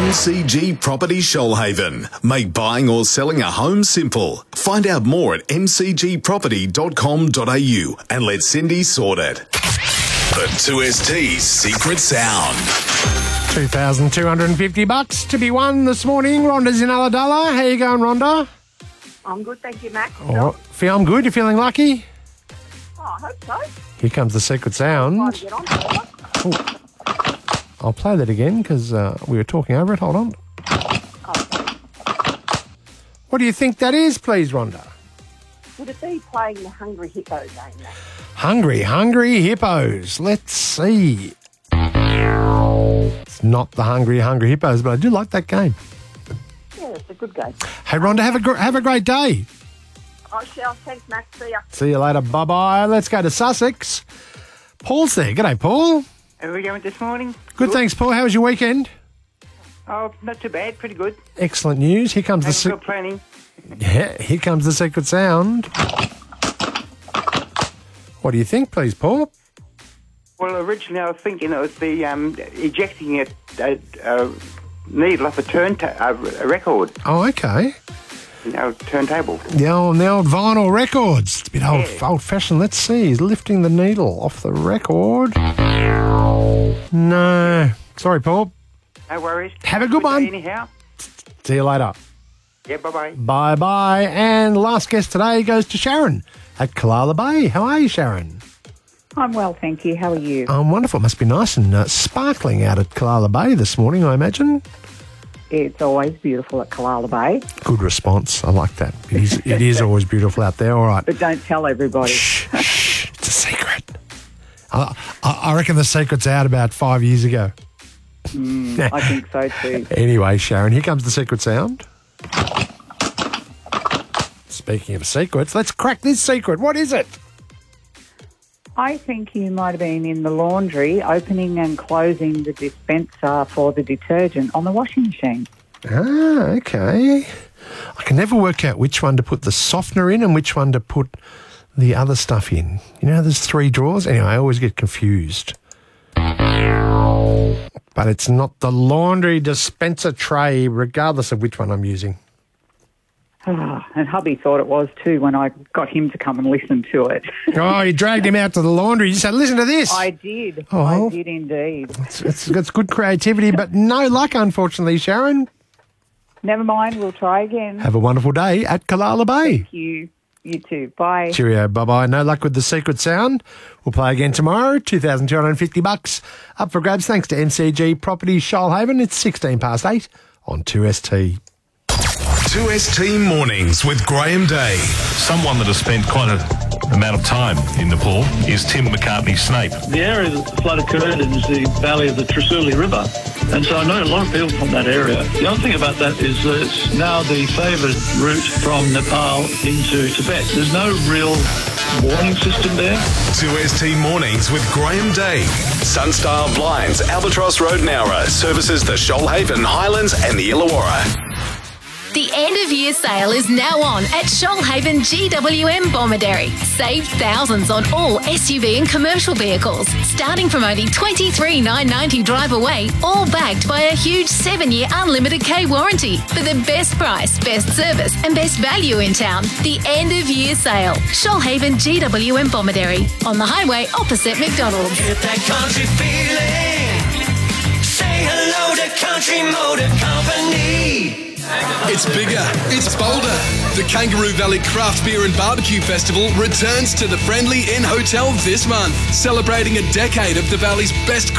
MCG Property Shoalhaven. Make buying or selling a home simple. Find out more at mcgproperty.com.au and let Cindy sort it. The 2ST Secret Sound. $2,250 to be won this morning. Rhonda's in Ulladulla. How you going, Rhonda? I'm good, thank you, Max. Oh, I'm good. You feeling lucky? Oh, I hope so. Here comes the secret sound. Trying to get on to it. Oh. I'll play that again because we were talking over it. Hold on. Oh, What do you think that is, please, Rhonda? would it be playing the Hungry Hippo game, Max? Hungry Hippos. Let's see. It's not the Hungry Hippos, but I do like that game. Yeah, it's a good game. Hey, Rhonda, have a great day. I shall. Thanks, Max. See ya. See you later. Bye-bye. Let's go to Sussex. Paul's there. G'day, Paul. How are we going this morning? Good, thanks, Paul. How was your weekend? Oh, not too bad. Pretty good. Excellent news. Here comes Thanks for planning. Here comes the secret sound. What do you think, please, Paul? Well, originally I was thinking it was the ejecting a needle off a record, Oh, okay. turntable. The old vinyl records. It's a bit old-fashioned. Let's see. He's lifting the needle off the record. No. Sorry, Paul. No worries. Have a good one. day anyhow. See you later. Yeah, bye-bye. Bye-bye. And last guest today goes to Sharon at Kalala Bay. How are you, Sharon? I'm well, thank you. How are you? I'm wonderful. It must be nice and sparkling out at Kalala Bay this morning, I imagine. It's always beautiful at Kalala Bay. Good response. I like that. It is always beautiful out there. All right. But don't tell everybody. Shh. It's a secret. I reckon the secret's out about 5 years ago. I think so too. Anyway, Sharon, here comes the secret sound. Speaking of secrets, let's crack this secret. What is it? I think you might have been in the laundry opening and closing the dispenser for the detergent on the washing machine. Ah, okay. I can never work out which one to put the softener in and which one to put the other stuff in. You know, there's 3 drawers. Anyway, I always get confused. But it's not the laundry dispenser tray, regardless of which one I'm using. And hubby thought it was too when I got him to come and listen to it. Oh, you dragged him out to the laundry. You said, listen to this. I did. Oh. I did indeed. It's good creativity, but no luck, unfortunately, Sharon. Never mind, we'll try again. Have a wonderful day at Kalala Bay. Thank you. You too. Bye. Cheerio. Bye-bye. No luck with the secret sound. We'll play again tomorrow. $2,250 up for grabs thanks to MCG Property Shoalhaven. It's 8:16 on 2ST. 2ST Mornings with Graham Day. Someone that has spent quite an amount of time in Nepal is Tim McCartney Snape. The area that the flood occurred in is the valley of the Trisuli River. And so I know a lot of people from that area. The other thing about that is that it's now the favoured route from Nepal into Tibet. There's no real warning system there. 2ST Mornings with Graham Day. Sunstar Blinds, Albatross Road, Nowra. Services the Shoalhaven, Highlands and the Illawarra. The end of year sale is now on at Shoalhaven GWM Bomaderry. Save thousands on all SUV and commercial vehicles, starting from only $23,990 drive away, all backed by a huge 7-year unlimited K warranty for the best price, best service and best value in town. The end of year sale. Shoalhaven GWM Bomaderry on the highway opposite McDonald's. Get that country feeling. Say hello to Country Motor Company. It's bigger, it's bolder. The Kangaroo Valley Craft Beer and Barbecue Festival returns to the Friendly Inn Hotel this month, celebrating a decade of the Valley's best